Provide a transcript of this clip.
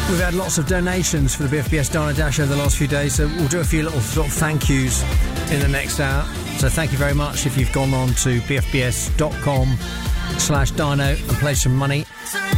We've had lots of donations for the BFBS Dino Dash over the last few days, so we'll do a few little sort of thank yous in the next hour. So thank you very much if you've gone on to bfbs.com/dino and placed some money.